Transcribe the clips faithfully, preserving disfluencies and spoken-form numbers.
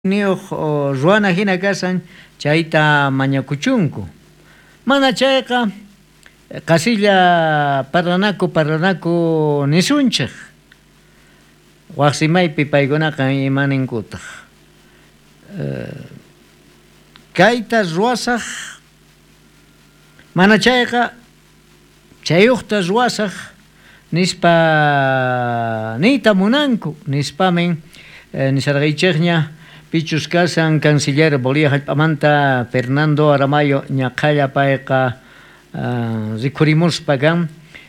Niuq ruana hina kasan chayta mañakuchunku mana chayqa kasilla parlanaku parlanaku nisunchik waqsimaypi paykunaqa imaninkutaq kayta ruwasaq mana chayqa chayuqta ruwasaq nispa niyta munanku nispamin nisarqaychikña pichus kasan canciller Bolivia hallp'amanta Fernando Aramayo ñaqalla payqa rikhurimuspakan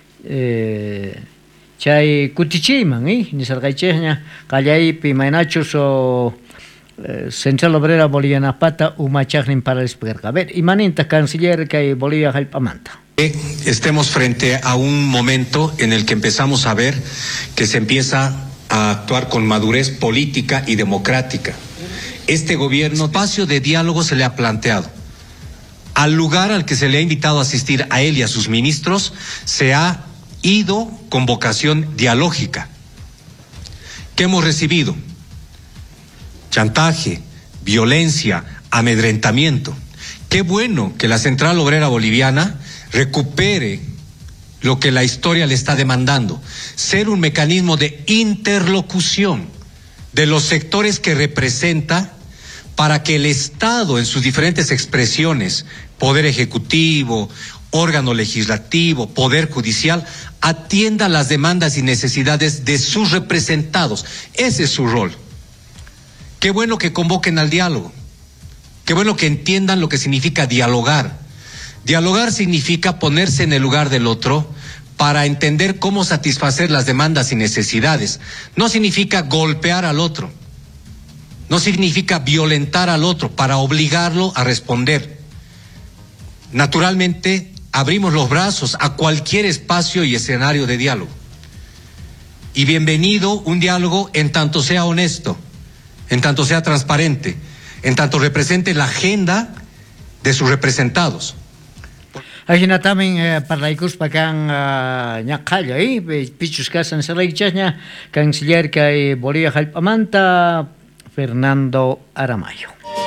chay kutichiyman nisarqaychikña qallaypi maynachus o Central Obrera Bolivianapata umachaqnin paralispakarqa. A ver, imanintaq canciller kay Bolivia hallp'amanta. Estemos frente a un momento en el que empezamos a ver que se empieza a actuar con madurez política y democrática. Este gobierno, espacio de diálogo se le ha planteado. Al lugar al que se le ha invitado a asistir a él y a sus ministros, se ha ido con vocación dialógica. ¿Qué hemos recibido? Chantaje, violencia, amedrentamiento. Qué bueno que la Central Obrera Boliviana recupere lo que la historia le está demandando, ser un mecanismo de interlocución de los sectores que representa para que el Estado en sus diferentes expresiones, poder ejecutivo, órgano legislativo, poder judicial, atienda las demandas y necesidades de sus representados. Ese es su rol. Qué bueno que convoquen al diálogo. Qué bueno que entiendan lo que significa dialogar. Dialogar significa ponerse en el lugar del otro para entender cómo satisfacer las demandas y necesidades. No significa golpear al otro. No significa violentar al otro para obligarlo a responder. Naturalmente, abrimos los brazos a cualquier espacio y escenario de diálogo. Y bienvenido un diálogo en tanto sea honesto, en tanto sea transparente, en tanto represente la agenda de sus representados. Ahina también parlaykuspakan ñaqalla pichus kasan saraychaqña canciller kay Bolivia hallp'amanta Fernando Aramayo.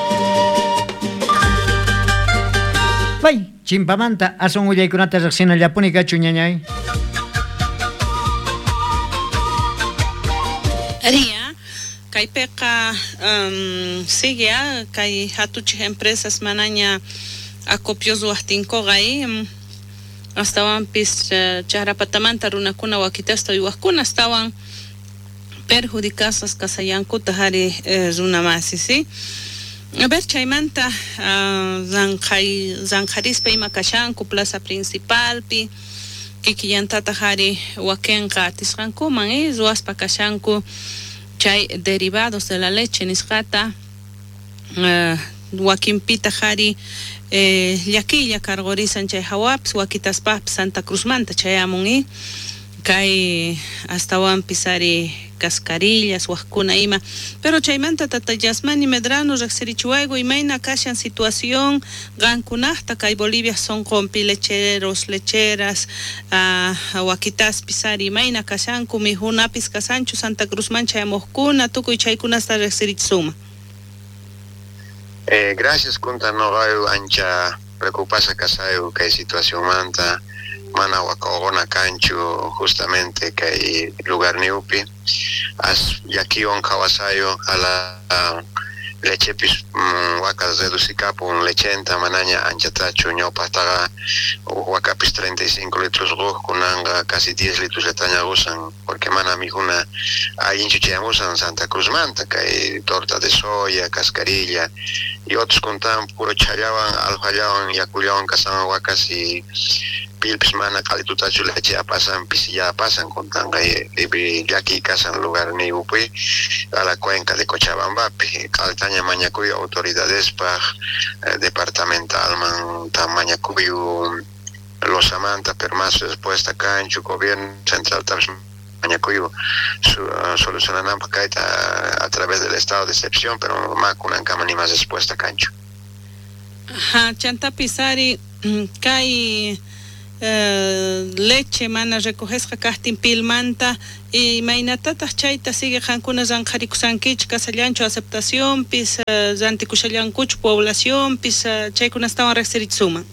Pay chimpamanta ason uyaykunata riqsinallampuni kachu ñañay. Ria kaypiqa um, sigue kay hatuchik empresas manaña acopios waqtinkuqa astawanpis chahrapatamanta runakuna wakitasta uywaqkuna astawan perjudicasas kasayankuta hari runamasi, ¿sí? A ver, chaymanta zanqay zanqarispa ima kashanku plaza principalpi kikillantata hari wakinqa atisqankuman y ruwaspa kashanku chay derivados de la leche nisqata wakinpita hari Eh, llakilla cargorizan chay hawaps wakitaspapas Santa Cruz manta chayamun y kay astawan pisari cascarillas waqkuna ima pero chaymanta tatayasmani Medrano riqsirichuwayku imayna kashan situación qankunaqta kay Bolivia son compi lecheros lecheras uh, wakitas pisari imayna kashanku mijunapis kasanchu Santa Cruz man chayamuqkuna tukuy chaykunasta riqsirichsuma. Eh, gracias kunta noqayu ancha preocupasa kasayu kay situación manta mana wakawaqona kanchu justamente kay lugar niupi as yakiwan kawasayo ala uh, lechepis um, wakas reducikapun lechenta manaña anchatachu ñawpaqtaqa wakapis treinta y cinco litros ruq kunanga casi diez litros etaña usan porque mana mijuna allinchu chayamusan Santa Cruz manta kay torta de soya, cascarilla y otros contaban puro chayawan, alfayawan, yakuyawan kasan wakas y pilpis mana kalitutachu leche pasan pisilla pasan contan kay yaki kasan lugar ni upi a la cuenca de Cochabambapi kaltaña mañakuy autoridades pa eh, departamental man ta mañakuy los amanta per más respuesta cancho gobierno central también mañakuy su, uh, solucionan a través del estado de excepción pero makunan kama ni más respuesta cancho. Ajá, chanta pisari kay uh, leche mana recogesqa kaqtin pilmanta y maynatataq chayta sigue qankuna zanqarikusankichik kasallanchu aceptación pis uh, zantikushallankuchu población pis uh, chaykunastawan riqsirichisuman.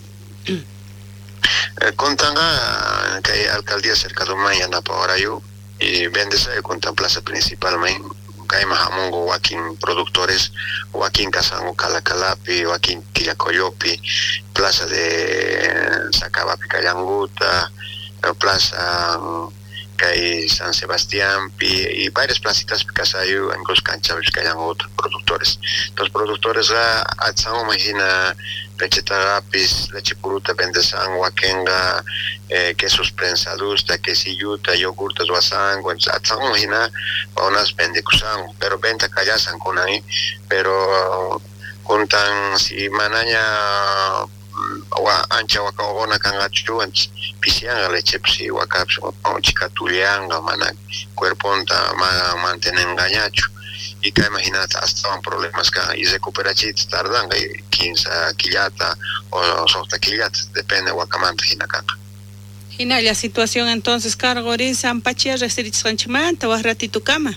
Contanga que hay alcaldía cerca de Maya para yo y vendes contan plaza principal main hay mahamongo Joaquín productores Joaquín Casango Calacalapi Joaquín Quillacoyopi plaza de Sacabapi Cayanguta plaza que hay San Sebastián y varias placitas que hay en los canchables que hayan otros productores. Los productores a Atzango imagina leche tarapis, leche puruta, bendesan, huaquenga, eh, quesos prensados, quesilluta, yogurtas, guasango, Atzango imagina unas bendecusango, pero venta callasan con ahí, pero contan si manaña wa ancha waka ogona kanga chuan pisianga leche psi waka chica tulianga mana cuerponta ma mantenen gañacho y que imagínate hasta un problemas que y recuperachit tardan quince quillata o sota quillata depende wakamanta hinakanga hina la situación entonces cargorin sampachia restricts ranchimanta wa ratito kama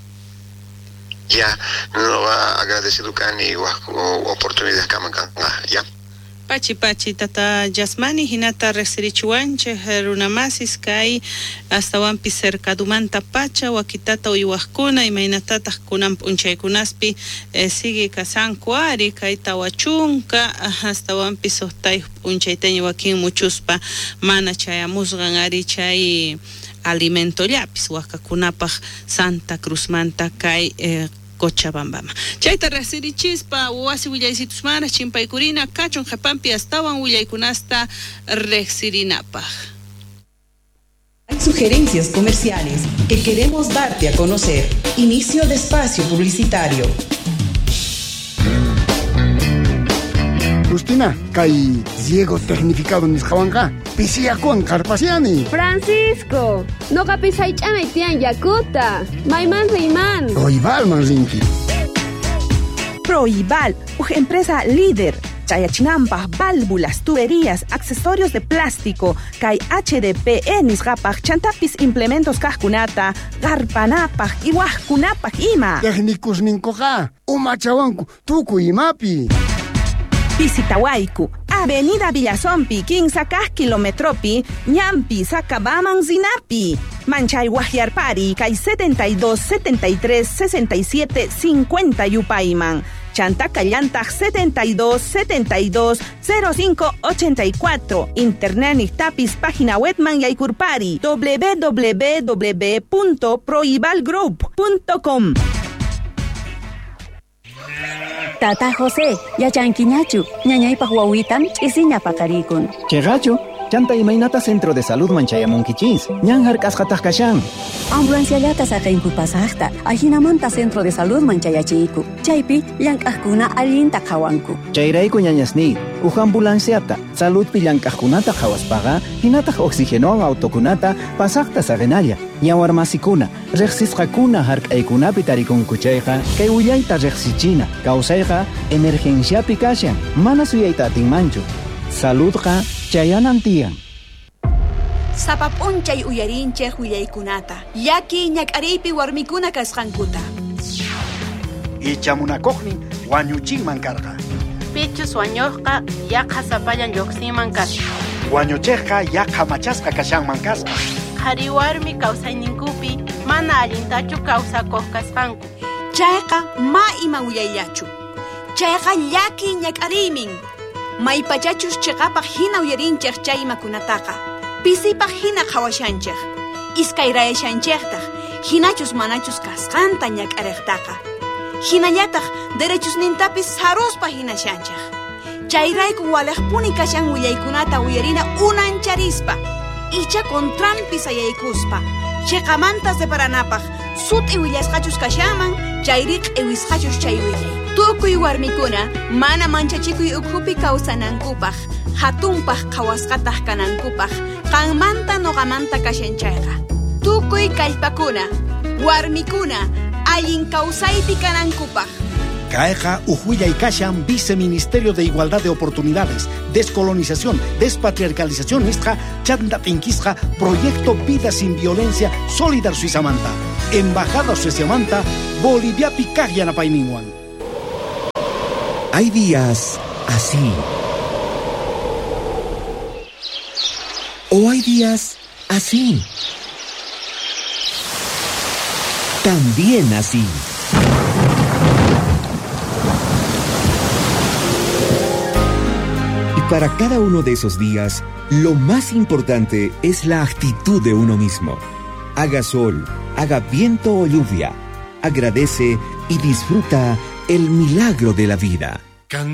ya no agradecido cani oportunidad kama kanga ya Pachi pachi tata Yasmani hinata resirichuanche herunamasis kai hasta wampi cerca dumanta pacha wakitata uyuakuna imainatata kunan punchaykunaspi eh, sigue kasan kuari kai tawachunka hasta wampi sohtay punchayteño wakin muchuspa mana chayamusgan ari chay alimento llapis wakakunapaj Santa Cruz manta kai eh, Cochabamba. Chayta resirichispa wasi willaysitus mana chimpaykurina kachon qhapampi astawan willaykunasta resirinapaj. Hay sugerencias comerciales que queremos darte a conocer. Inicio de espacio publicitario. Justina, kay Diego tecnificado nisqawanqa pisiyakuan karpasiani. Francisco, no capisay ch'amay tiyan yakuta. Mayman riman. Proibal man rinki. Proibal, uj empresa líder. Chayachinampa, válvulas, tuberías, accesorios de plástico, kay H D P E nisqapaj chantapis implementos kajkunata, garpanapaj, iwajkunapaj ima. Técnicos ninkoqa, umachawanku tuku imapi. Pisitawaiku, Avenida Villazompi, quince kilometropi, Ñampi, Sacabaman, Zinapi. Manchay Guajiarpari, Kay setenta y dos, setenta y tres, sesenta y siete, cincuenta Yupaiman. Chantacallantaj setenta y dos, setenta y dos, cero cinco, ochenta y cuatro. Internet Nictapis, página web man Yaikurpari, w w w punto proibalgroup punto com. Tata José, yachanquiñachu, ñañaypaj wawitam ch'isiñapakarikun. Chegachu, chanta imaynata Centro de Salud manchayamunkichis, ñan hark'asqataq kashan. Ambulanciallata saqinku pasaqta, ajinamanta Centro de Salud manchayachiku. Chaypi, llank'aqkuna allinta qhawanku. Chayrayku ñañasni, uj ambulanciata, saludpi llank'aqkunata qhawaspaqa, hinataq oxigenowan autokunata pasaqta saqenalla. Yawar masikuna, reqsisqakuna hark'aykunapi tarikunku chayqa, kay willayta reqsichina, kawsayqa emergenciapi kashan, mana suyayta atinmanchu. Saludqa chayanan tiyan. Sapap'unchay uyarinchej willaykunata, yaki ñak'ariypi warmikuna kasqankuta. Ichamunakuqnin wañuchinman karqa. Pichus wañuqqa yaqa sapallan lluqsinman kasqa. Wañuchejqa yaqa machasqa kashanman kasqa. Qhari warmi kawsayninkupi mana allintachu kawsakuq kasqanku. Chayqa ma ima willayllachu. Chayqa llaki ñak'ariymin. Maypachachus chiqapaq hina uyarinchej chay imakunataqa. Pisipaq hina qhawashanchej. Iskayrayashanchejtaq. Hinachus manachus kasqanta ñak'ariqtaqa. Hinallataq derechusnintapis saruspa hinashanchej. Chayrayku walaqpuni kashan willaykunata uyarina unancharispa. Icha contranpis ayaykuspa. Chiqamanta separanapaq sut iwillasqachus kashaman, chayriq iwisqachus chay willay. Tukuy warmikuna mana manchachikuy ukhupi kawsanankupaq, hatunpaq qhawasqataq kanankupaq, qanmanta nuqamanta kashanchayqa. Tukuy kallpakuna, warmikuna allin kawsaypi kanankupaq, Caeja Ujuya y Kashan, Viceministerio de Igualdad de Oportunidades, Descolonización, Despatriarcalización, Istra, Chanda Pinquisja, Proyecto Vida Sin Violencia, Solidar Suizamanta, Embajada Suizamanta, Bolivia Picayana Paininguan. Hay días así. O hay días así. También así. Y para cada uno de esos días, lo más importante es la actitud de uno mismo. Haga sol, haga viento o lluvia. Agradece y disfruta el milagro de la vida.